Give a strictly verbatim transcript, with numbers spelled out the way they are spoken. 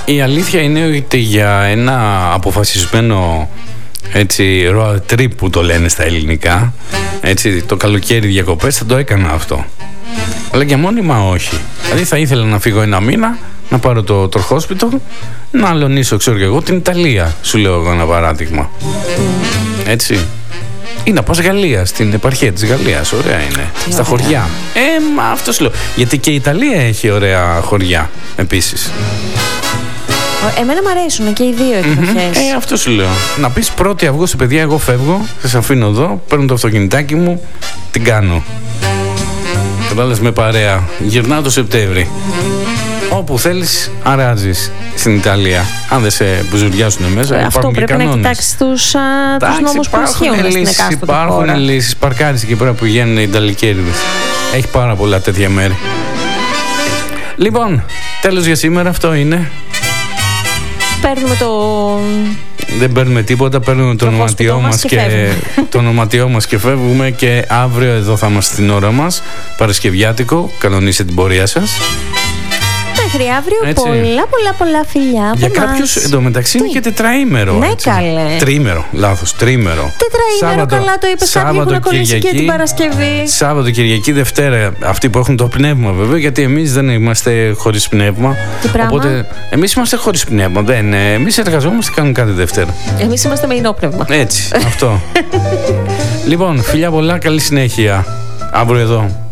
Η αλήθεια είναι ότι για ένα αποφασισμένο έτσι road trip που το λένε στα ελληνικά, έτσι, το καλοκαίρι διακοπές, θα το έκανα αυτό. Αλλά για μόνιμα όχι. Δηλαδή θα ήθελα να φύγω ένα μήνα, να πάρω το τροχόσπιτο, να αλωνίσω, ξέρω και εγώ, την Ιταλία, σου λέω εγώ ένα παράδειγμα. Έτσι. Ή να πας Γαλλία, στην επαρχία της Γαλλίας, ωραία είναι. Τι στα ωραία. Χωριά. Ε, μα αυτό σου λέω. Γιατί και η Ιταλία έχει ωραία χωριά επίσης. Εμένα μου αρέσουν και οι δύο εκδοχές. Mm-hmm. Ε, αυτό σου λέω. Να πεις πρώτη Αυγούστου, παιδιά, εγώ φεύγω, σας αφήνω εδώ, παίρνω το αυτοκινητάκι μου, την κάνω. Κατάλαβες, με παρέα. Γυρνάω το Σεπτέμβρη. Όπου θέλεις, αράζεις στην Ιταλία. Αν δεν σε μπουζουριάσουν μέσα, ε, αυτό πρέπει κανόνες. να κοιτάξεις τους, τους νόμους που ισχύουν στην εκάστοτε χώρα. Υπάρχουν λύσεις. Παρκάρεις εκεί πέρα που βγαίνουν οι Ιταλικέριδες. Έχει πάρα πολλά τέτοια μέρη. Λοιπόν, τέλος για σήμερα, αυτό είναι. Παίρνουμε το... Δεν παίρνουμε τίποτα, παίρνουμε το, το ονοματιό μας και, και το ονοματιό μας και φεύγουμε. Και αύριο εδώ θα είμαστε στην ώρα μας, Παρασκευιάτικο. Κανονίστε την πορεία σας. Μέχρι αύριο. Έτσι. Πολλά πολλά πολλά φιλιά. Για κάποιους εντωμεταξύ είναι και τετραήμερο. Ναι, καλέ. Τριήμερο, λάθος, τριήμερο. Τετραήμερο, Σάββατο, καλά το είπες. Κάποιοι έχουν κολλήσει και την Παρασκευή. Σάββατο, Κυριακή, Δευτέρα. Αυτοί που έχουν το πνεύμα βέβαια, γιατί εμείς δεν είμαστε χωρίς πνεύμα. Τι πράγμα? Οπότε εμείς είμαστε χωρίς πνεύμα. Δεν, εμείς εργαζόμαστε και κάνουμε κάθε Δευτέρα. Εμείς είμαστε με ενόπνευμα. Έτσι, αυτό. Λοιπόν, φιλιά πολλά, καλή συνέχεια. Αύριο εδώ.